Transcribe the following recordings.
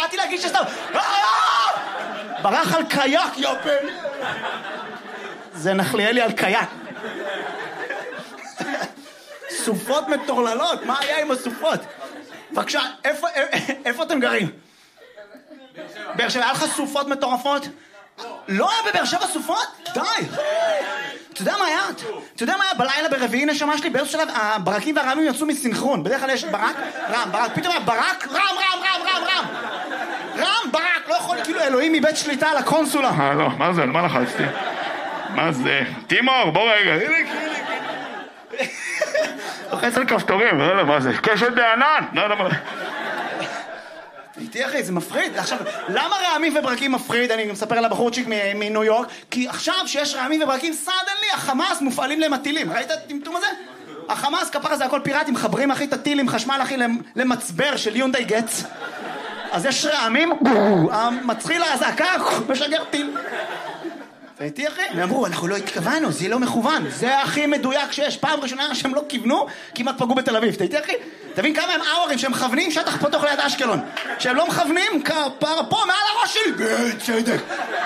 באתי להגיד שסתם, ברח על קייק, יופן. זה נחליאלי על קייק. סופות מטורללות, מה היה עם הסופות? בבקשה, איפה אתם גרים? באר שבע, היה לך סופות מטורפות? לא היה בבאר שבע סופות? די! אתה יודע מה היה? אתה יודע מה היה בלילה ברביעי נשמה שלי? באיזשהו שלב הברקים והרעמים יצאו מסינכרון. בדרך כלל יש ברק, רם, ברק, פתאום היה ברק, רם, ברק, לא יכול, כאילו אלוהים מבית שליטה על הקונסולה. לא, מה זה? על מה לחצתי? מה זה? תימור, בוא רגע. לוחץ על כפתורים, לא יודע מה זה. קשת בענן! לא יודע מה... איתי אחי, זה מפריד. עכשיו, למה רעמים וברקים מפריד? אני מספר על הבחורצ'יק מניו יורק. כי עכשיו שיש רעמים וברקים, סדנלי, החמאס מופעלים להם הטילים. ראית את הטמטום הזה? החמאס, כפרה זה הכל פיראטים, מחברים אחי את הטילים, חשמל אחי למצבר של יונדאי גץ. אז יש רעמים, המצחיל ההזעקה, משגר טיל. ואיתי אחי, הם אמרו, אנחנו לא התכוונו, זה לא מכוון. זה הכי מדויק שיש. פעם ראשונה שהם לא כיוונו, כמעט פגעו בתל אביב. איתי אחי? תבין כמה הם אאורים שהם מכוונים שטח פתוח ליד אשקלון. שהם לא מכוונים, כפרה פה מעל הראש שלי. בצדק.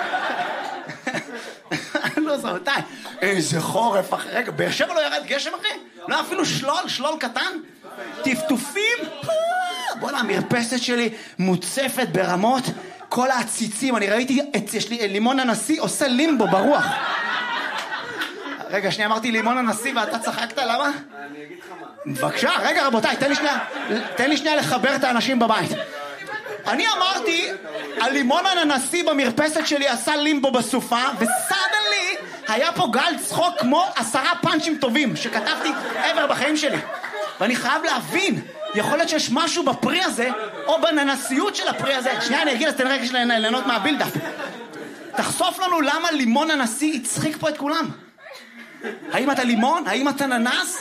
לא זרתי. איזה חורף אחי. רגע, באר שבע לא ירד גשם אחי? לא אפילו שלול קטן? טפטופים? בוא נה, המרפסת שלי מוצפת ברמות. כל העציצים, אני ראיתי, יש לי לימון הנשיא עושה לימבו ברוח. רגע, שנייה, אמרתי לימון הנשיא ואתה צחקת, למה? אני אגיד לך מה. בבקשה, רגע רבותיי, תן לי שנייה לחבר את האנשים בבית. אני אמרתי, הלימון הנשיא במרפסת שלי עשה לימבו בסופה, וסדנלי היה פה גל צחוק כמו 10 פאנצ'ים טובים שכתבתי ever בחיים שלי. ואני חייב להבין, יכול להיות שיש משהו בפרי הזה, או בננסיות של הפרי הזה. שנייה, אני אגיד, אז תן רגע של ליהנות מהבילדאפ. תחשוף לנו למה לימון הנשיא הצחיק פה את כולם. האם אתה לימון? האם אתה ננס?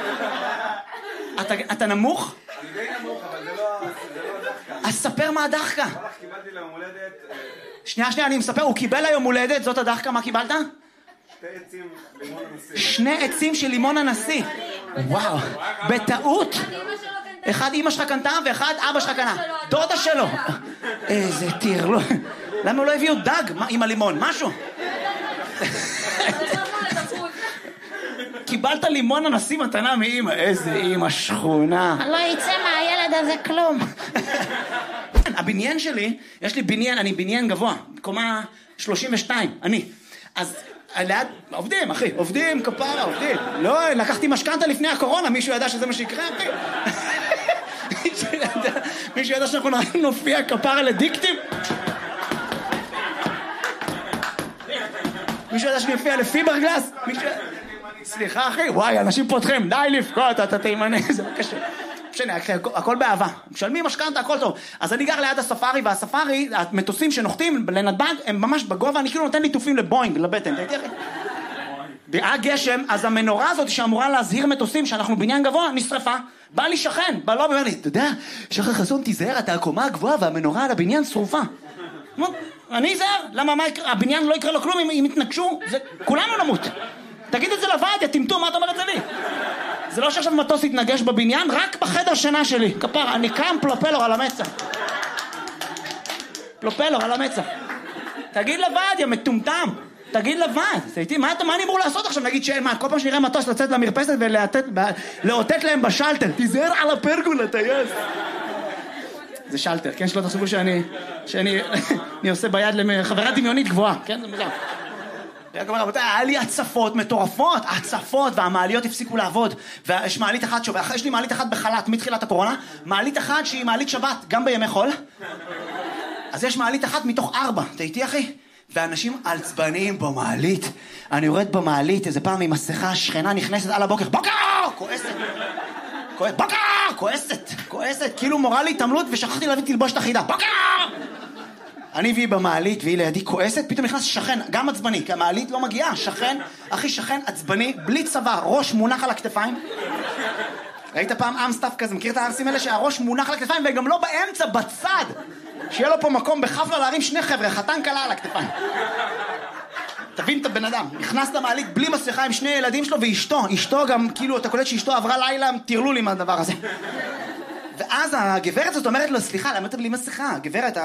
אתה נמוך? אני די נמוך, אבל זה לא הדחקה. אז ספר מה הדחקה. קיבלתי ליום הולדת... שנייה, אני מספר, הוא קיבל היום הולדת, זאת הדחקה, מה קיבלת? 2 עצים לימון הנשיא. 2 עצים של לימון הנשיא. וואו, בטעות. אחד אמא שלך קנתה ואחד אבא שלך קנה. דודה שלו. איזה טרלול. למה לא הביאו דג עם הלימון? משהו. קיבלת לימון הנשיא מתנה מאמא. איזה אמא שכונה. לא יצא מהילד הזה כלום. הבניין שלי, יש לי בניין, אני בניין גבוה, קומה 32, אני. אז ליד, עובדים אחי, עובדים כפרה, עובדים. לא, לקחתי משכנתה לפני הקורונה, מישהו ידע שזה מה שיקרה אחי? מישהו ידע שאנחנו נופיע כפרה לדיקטים? מישהו ידע שאני אופיע לפיברגלס? סליחה אחי, וואי, אנשים פותחים, די לבכות, אתה תימנה, זה לא קשה. משנה, הכל באהבה. משלמים משכנתה, הכל טוב. אז אני גר ליד הספארי, והספארי, המטוסים שנוחתים לנתב"ג, הם ממש בגובה, אני כאילו נותן ליטופים לבוינג, לבטן, אתה יודע? היה גשם, אז המנורה הזאת שאמורה להזהיר מטוסים שאנחנו בניין גבוה, נשרפה. בא לי שכן, בא לו ואומר לי, אתה יודע, שחר חסון תיזהר, אתה הקומה הגבוהה והמנורה על הבניין שרופה. אני אזהר, למה הבניין לא יקרה לו כלום אם יתנגשו, כולנו נמות. תגיד את זה לוועד, יא טמטום, מה אתה אומר את זה לי? זה לא שעכשיו מטוס יתנגש בבניין, רק בחדר שינה שלי. כפר, אני קם פלופלור על המצח. פלופלור על המצח. תגיד לוועד, יא מטומטם. תגיד לוועד. מה אני אמור לעשות עכשיו? נגיד שאין, כל פעם שנראה מטוס לצאת למרפסת ולאותת להם בשלטר. תיזהר על הפרגולה, טייס. זה שלטר, כן? שלא תחשבו שאני עושה ביד לחברה דמיונית גבוהה. כן? זה מוזר. היה לי הצפות מטורפות, הצפות, והמעליות הפסיקו לעבוד, ויש מעלית אחת שוב, יש לי מעלית אחת בחל"ת מתחילת הקורונה, מעלית אחת שהיא מעלית שבת, גם בימי חול, אז יש מעלית אחת מתוך 4, אתה איתי אחי? ואנשים עצבניים במעלית, אני יורד במעלית, איזה פעם עם מסכה, שכנה נכנסת על הבוקר, בוקר! כועסת, בוקר! כועסת, כאילו מורה לי התעמלות ושכחתי להביא תלבושת החידה, בוקר! אני והיא במעלית, והיא לידי כועסת, פתאום נכנס שכן, גם עצבני, כי המעלית לא מגיעה, שכן, אחי שכן עצבני, בלי צבא, ראש מונח על הכתפיים. ראית פעם אמסטאפ כזה, מכיר את הארסים האלה שהראש מונח על הכתפיים, וגם לא באמצע, בצד, שיהיה לו פה מקום בחפלה להרים 2 חבר'ה, חתן קלה על הכתפיים. תבין את הבן אדם, נכנס למעלית בלי מסכה עם 2 ילדים שלו, ואשתו גם, כאילו, אתה קולט שאשתו עברה לילה, תירלול עם הדבר הזה. ואז הגברת הזאת אומרת לו, סליחה, למה אתה בלי מסכה? הגברת,